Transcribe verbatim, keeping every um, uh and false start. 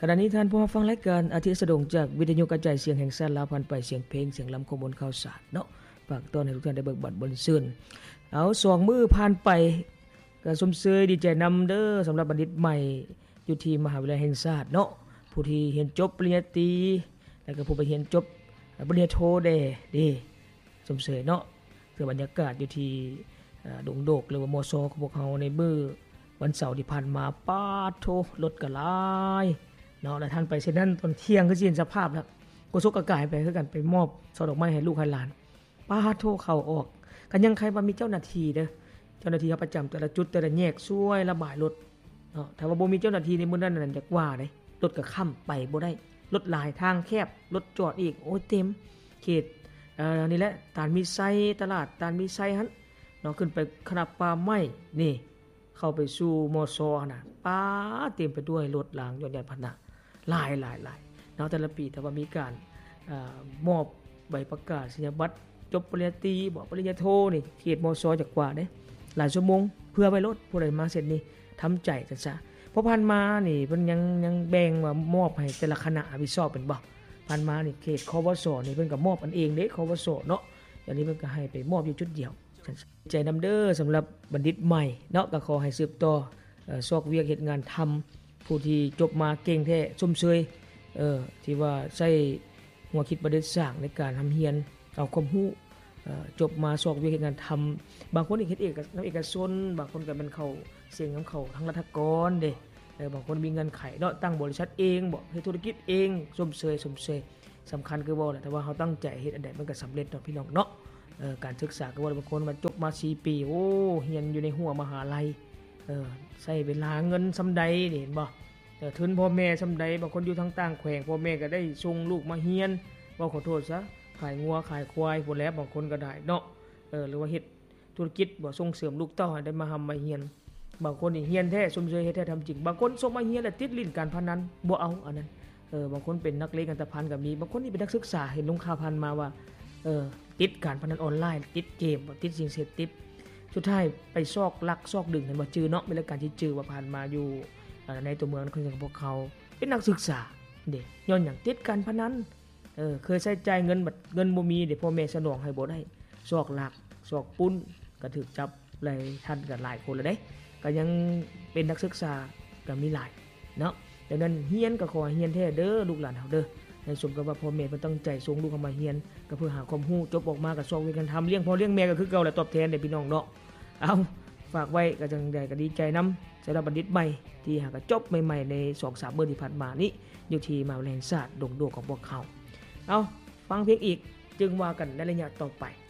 ขณะนี้ท่านผู้ฟังรายการอาทิตย์สะดงจากวิทยุกระจายเสียงแห่งชาติลาวพันไปเสียงเพลงเสียงลำข้อมูลข่าวสารเนาะฝากต้อนให้ทุกท่านได้เบิกบันบนซื่นเอาสองมื้อผ่านไปก็สมเสยดีใจนำเด้อสำหรับบัณฑิตใหม่อยู่ที่มหาวิทยาลัยแห่งชาติเนาะผู้ที่เรียนจบปริญญาตรีแล้วก็ผู้ไปเรียนจบปริญญาโทเด้เด้สมเสยเนาะคือบรรยากาศอยู่ที่ดงโดกหรือว่ามสของพวกเฮาในมื้อวันเสาร์ที่ผ่านมาป๊าดโทรถก็หลายเนาะแล้วท่านไปเช่นนั้นตอนเที่ยงคือสิเห็นสภาพแล้วก็สกกระกายไปคือกันไปมอบช่อดอกไม้ให้ลูกให้หลานป๊าดโทเข้าออกกันยังใครว่ามีเจ้าหน้าที่เด้อเจ้าหน้าที่ประจำแต่ละจุดแต่ละแยกช่วยระบายรถเนาะถ้าว่าบ่มีเจ้าหน้าที่ในมื้อนั้นนั่นจักว่าเด้รถก็ค้ำไปบ่ได้รถหลายทางแคบรถจอดอีกโอ้เต็มเขตเอ่อนี่แหละตานมีไซตลาดตานมีไซหั่นเนาะขึ้นไปคณะป่าไม้นี่เข้าไปสู่มสน่ะป๊าเต็มไปด้วยรถรางยนต์ยานพาหนะหลายๆๆเนาะแต่ละปีแต่ว่ามีการเอ่อมอบใบประกาศนียบัตรจบปริญญาตรีบ่ปริญญาโทนี่เขตมสจักว่าเด้หลายชั่วโมงเพื่อไปรถผู้ใดมาเสร็จนี่ทำใจจังซะเพราะผ่านมานี่เพิ่นยังยังแบ่งว่ามอบให้แต่ละคณะรับผิดชอบเป็นบ่ผ่านมานี่เขตควสนี่เพิ่นก็มอบอันเองเด้ควสเนาะอย่างนี้เพิ่นก็ให้ไปมอบอยู่จุดเดียวใจนำเด้อสำหรับบัณฑิตใหม่เนาะก็ขอให้สืบต่อเอ่อซอกเวียกเฮ็ดงานทำผู้ที่จบมาเก่งแท้สมเชยเอ่อที่ว่าใช้หัวคิดประดิษฐ์สร้างในการทำเรียนเอาความรู้เอ่อจบมาซอกเวียกเฮ็ดงานทำบางคนนี่เฮ็ดเอกนักเอกชนบางคนก็เป็นเข้าเสี่ยงนํเขาทางรัฐกรเด้เออบางคนมีเงินไขเนาะตั้งบริษัทเองบ่เฮ็ดธุรกิจเองสมเชยสมเชยสำคัญคือบ่แหละแต่ว่าเฮาตั้งใจเฮ็ดอันใดมันก็สำเร็จเนาะพี่น้องเนาะเอ่อการศึกษาก็ว่าบางคนมาจบมาสี่ปีโอ้เรียนอยู่ในหัวมหาลัยเออใช้เวลาเงินส่ำใดนี่เห็นบ่เออทุนพ่อแม่ส่ำใดบางคนอยู่ทางต่างแขวงพ่อแม่ก็ได้ส่งลูกมาเรียนบ่ขอโทษซะขายงัวขายควายพุ่นแหละบางคนก็ได้เนาะเออหรือว่าเฮ็ดธุรกิจบ่ส่งเสริมลูกเต้าให้ได้มาทำมาเรียนบางคนนี่เรียนแท้สมเชยเฮ็ดแท้ทำจริงบางคนส่งมาเรียนแล้วติดลิ้นการพนันบ่เอาอันนั้นเออบางคนเป็นนักเลงอันตภัณฑ์ก็มีบางคนนี่เป็นนักศึกษาเห็นลงข่าวพันมาว่าเออติดการพนันออนไลน์ติดเกมติดสิ่งเสพติดสุดท้ายไปซอกลักซอกดึงกันบ่จื้อเนาะเป็นรายการที่จื้อว่าผ่านมาอยู่ในตัวเมืองคนของพวกเขาเป็นนักศึกษาเด้ย้อนหยังติดการพนันเออเคยใช้จ่ายเงินบัดเงินบ่มีเด้พ่อแม่สนองให้บ่ได้ซอกลักซอกปุ้นก็ถูกจับหลายท่านก็หลายคนแล้วเด้ก็ยังเป็นนักศึกษาก็มีหลายเนาะดังนั้นเรียนก็ขอเรียนแท้เด้อลูกหลานเฮาเด้อให้สมกับว่าพ่อแม่เพิ่นตั้งใจส่งลูกเข้ามาเรียนก็เพื่อหาความรู้จบออกมาก็ซอกเวียกันทำเลี้ยงพ่อเลี้ยงแม่ก็คือเก่าแหละตอบแทนเด้พี่น้องเนาะเอาฝากไว้ก็จังได๋ก็ดีใจนำสำหรับบัณฑิตใหม่ที่หาก็จบใหม่ๆใน สองสาม มื้อที่ผ่านมานี้อยู่ที่มหาวิทยาลัยแห่งชาติดงโดกของพวกเขาเอาฟังเพลงอีกจึงว่ากันในระยะต่อไป